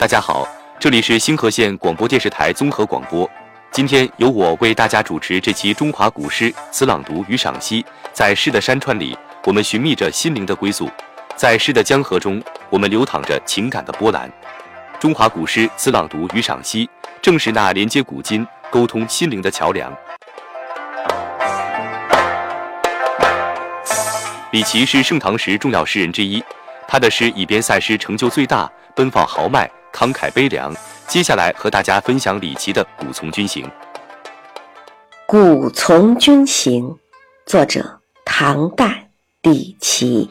大家好，这里是星河县广播电视台综合广播。今天由我为大家主持这期中华古诗词朗读与赏析。在诗的山川里，我们寻觅着心灵的归宿；在诗的江河中，我们流淌着情感的波澜。中华古诗词朗读与赏析，正是那连接古今、沟通心灵的桥梁。李颀是盛唐时重要诗人之一，他的诗以边塞诗成就最大，奔放豪迈，慷慨悲凉。接下来和大家分享李颀的《古从军行》。《 古从军行》，作者唐代李颀。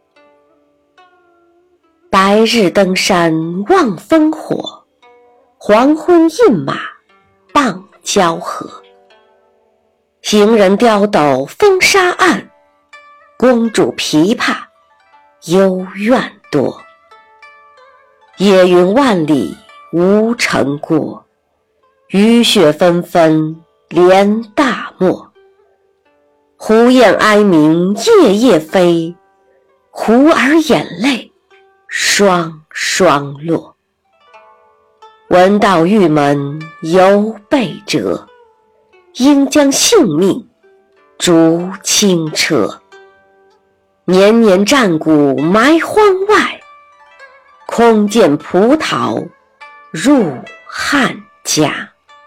白日登山望烽火，黄昏饮马傍交河。行人刁斗风沙暗，公主琵琶幽怨多。野云万里无城郭，雨雪纷纷连大漠。胡燕哀鸣夜夜飞，胡儿眼泪双双落。闻道玉门犹被折，应将性命逐轻车。年年战鼓埋荒外，空见葡萄入汉家。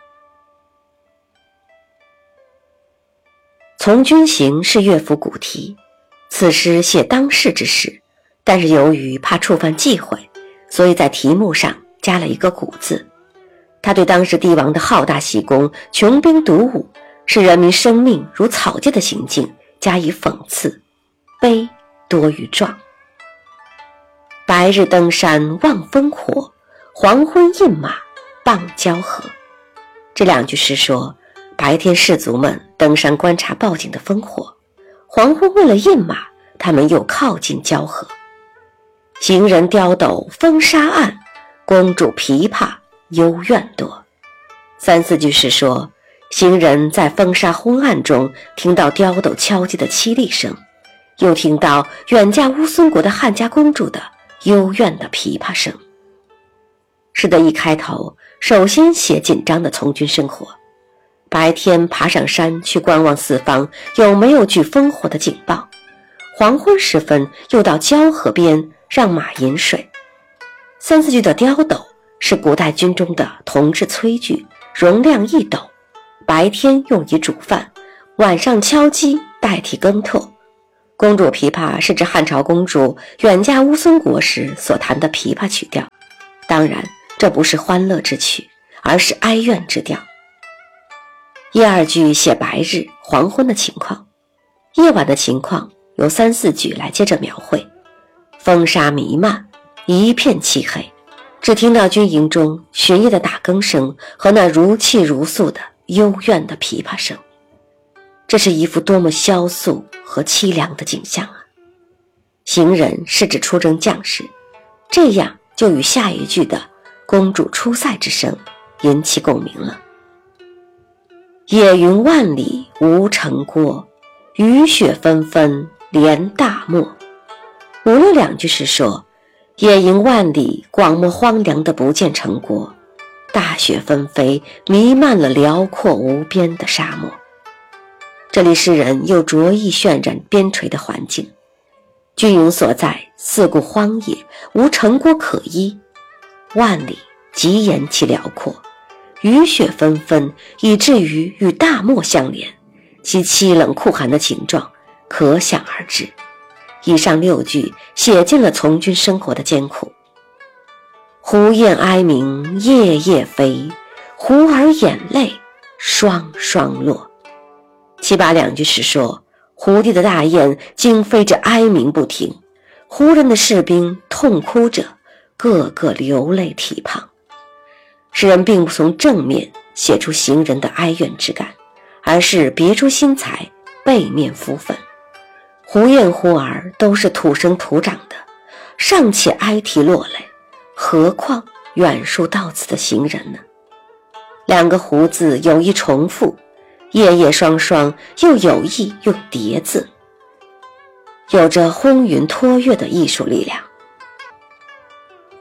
从军行是乐府古题，此诗写当世之事，但是由于怕触犯忌讳，所以在题目上加了一个古字。他对当时帝王的好大喜功、穷兵黩武，视人民生命如草芥的行径加以讽刺，悲多于壮。白日登山望烽火，黄昏饮马傍交河。这两句诗说，白天士卒们登山观察报警的烽火，黄昏为了饮马，他们又靠近交河。行人刁斗风沙暗，公主琵琶幽怨多。三四句是说，行人在风沙昏暗中听到刁斗敲击的凄厉声，又听到远嫁乌孙国的汉家公主的幽怨的琵琶声。诗的一开头，首先写紧张的从军生活。白天爬上山去观望四方有没有具烽火的警报，黄昏时分又到交河边让马饮水。三四句的刁斗是古代军中的铜制炊具，容量1斗，白天用以煮饭，晚上敲击代替羹拓。公主琵琶是指汉朝公主远嫁乌孙国时所弹的琵琶曲调，当然这不是欢乐之曲，而是哀怨之调。一二句写白日黄昏的情况，夜晚的情况由三四句来接着描绘。风沙弥漫，一片漆黑，只听到军营中巡夜的打更声和那如泣如诉的幽怨的琵琶声。这是一幅多么萧肃和凄凉的景象啊！行人是指出征将士，这样就与下一句的公主出塞之声引起共鸣了。野云万里无城郭，雨雪纷纷连大漠。五六两句是说，野营万里广漠荒凉的不见城郭，大雪纷飞，弥漫了辽阔无边的沙漠。这里诗人又着意渲染边陲的环境，军营所在四顾荒野，无城郭可依，万里极言其辽阔，雨雪纷纷，以至于与大漠相连，其凄冷酷寒的情状可想而知。以上6句写尽了从军生活的艰苦。胡燕哀鸣夜夜飞，胡儿眼泪双双落。七八两句是说，胡地的大雁惊飞着哀鸣不停，胡人的士兵痛哭着，个个流泪蹄膀。诗人并不从正面写出行人的哀怨之感，而是别出心裁，背面敷粉。胡燕胡儿都是土生土长的，尚且哀啼落泪，何况远戍到此的行人呢？两个胡字有意重复，夜夜双双又有意用叠字，有着轰云托月的艺术力量。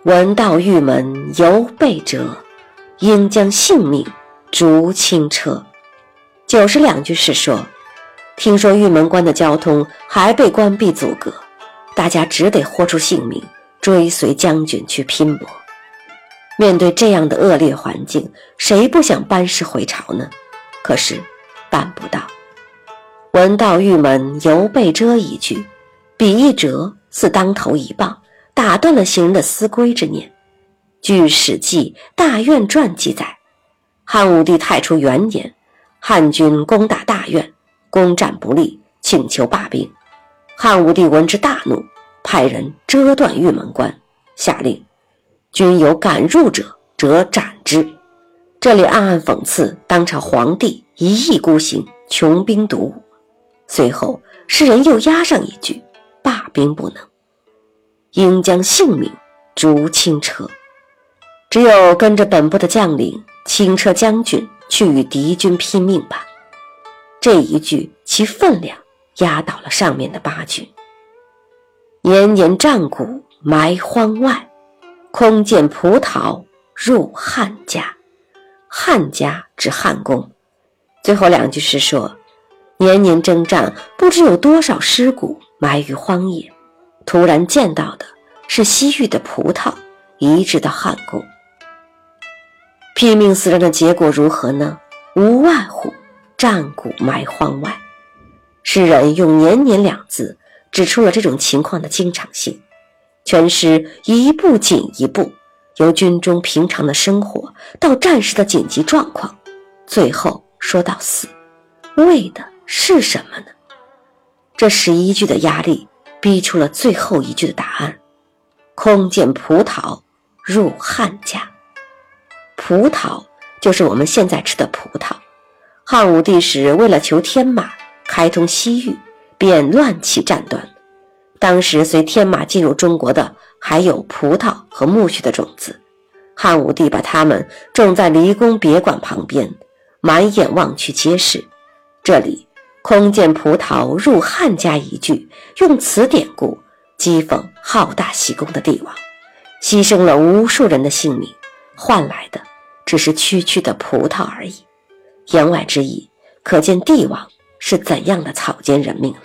闻道玉门犹被折，应将性命逐轻车。92句是说，听说玉门关的交通还被关闭阻隔，大家只得豁出性命追随将军去拼搏。面对这样的恶劣环境，谁不想班师回朝呢？可是办不到。闻道玉门犹被折一句，笔一折，似当头一棒，打断了行人的思归之念。据《史记·大院传》记载，汉武帝太初元年，汉军攻打大院，攻战不利，请求罢兵。汉武帝闻之大怒，派人折断玉门关，下令军有敢入者，折斩之。这里暗暗讽刺当朝皇帝一意孤行，穷兵黩武。随后诗人又押上一句，罢兵不能，应将性命逐轻车。只有跟着本部的将领轻车将军去与敌军拼命吧。这一句其分量压倒了上面的8句。年年战鼓埋荒外，空见葡萄入汉家。汉家指汉宫。最后2句是说，年年征战，不知有多少尸骨埋于荒野，突然见到的是西域的葡萄移植到汉宫。拼命死战的结果如何呢？无外乎战鼓埋荒外。诗人用年年2字指出了这种情况的经常性。全诗一步紧一步，由军中平常的生活到战时的紧急状况，最后说到死，为的是什么呢？这11句的压力逼出了最后一句的答案：空见葡萄入汉家。葡萄就是我们现在吃的葡萄。汉武帝时为了求天马，开通西域，便乱起战端。当时随天马进入中国的还有葡萄和苜蓿的种子，汉武帝把它们种在离宫别馆旁边，满眼望去皆是。这里空见葡萄入汉家一句，用此典故讥讽好大喜功的帝王，牺牲了无数人的性命，换来的只是区区的葡萄而已。言外之意，可见帝王是怎样的草菅人命了。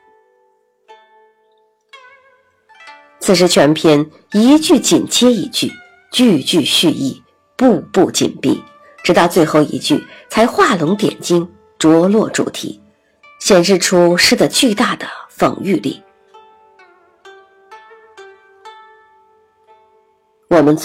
此时全篇一句紧接一句，句句蓄意，步步紧逼，直到最后一句才画龙点睛，着落主题，显示出诗的巨大的讽喻力。我们